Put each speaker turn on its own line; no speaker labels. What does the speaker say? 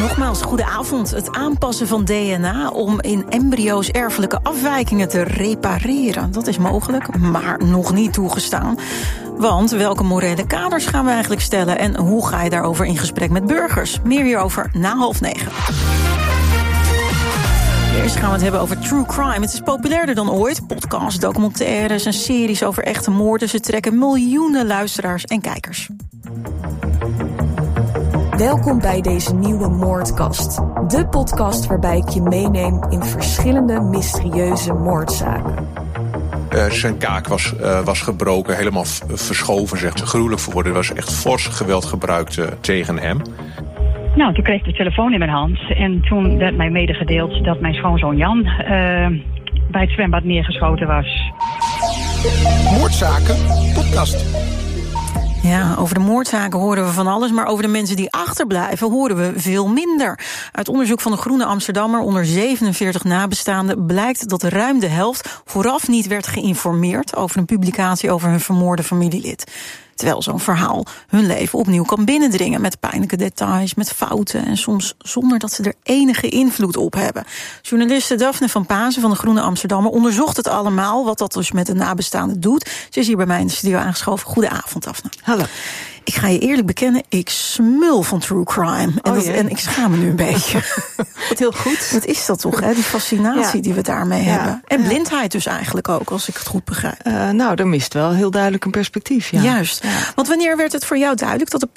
Nogmaals, goedenavond. Het aanpassen van DNA om in embryo's erfelijke afwijkingen te repareren. Dat is mogelijk, maar nog niet toegestaan. Want welke morele kaders gaan we eigenlijk stellen? En hoe ga je daarover in gesprek met burgers? Meer hierover na 8:30. Eerst gaan we het hebben over true crime. Het is populairder dan ooit. Podcasts, documentaires en series over echte moorden. Ze trekken miljoenen luisteraars en kijkers.
Welkom bij deze nieuwe Moordkast. De podcast waarbij ik je meeneem in verschillende mysterieuze moordzaken.
Zijn kaak was gebroken, helemaal verschoven, zegt ze. Gruwelijk voor woorden. Er was echt fors geweld gebruikt tegen hem.
Nou, toen kreeg ik de telefoon in mijn hand. En toen werd mij medegedeeld dat mijn schoonzoon Jan bij het zwembad neergeschoten was.
Moordzaken, podcast.
Ja, over de moordzaken horen we van alles, maar over de mensen die achterblijven horen we veel minder. Uit onderzoek van de Groene Amsterdammer onder 47 nabestaanden blijkt dat ruim de helft vooraf niet werd geïnformeerd over een publicatie over hun vermoorde familielid. Terwijl zo'n verhaal hun leven opnieuw kan binnendringen met pijnlijke details, met fouten en soms zonder dat ze er enige invloed op hebben. Journaliste Daphne van Pasen van de Groene Amsterdammer onderzocht het allemaal, wat dat dus met de nabestaanden doet. Ze is hier bij mij in de studio aangeschoven. Goedenavond, Daphne.
Hallo.
Ik ga je eerlijk bekennen, ik smul van true crime. En ik schaam me nu een beetje.
Wat heel goed.
Wat is dat toch, hè? Die fascinatie die we daarmee hebben. En blindheid dus eigenlijk ook, als ik het goed begrijp.
Nou, er mist wel heel duidelijk een perspectief, ja.
Juist. Ja. Want wanneer werd het voor jou duidelijk dat de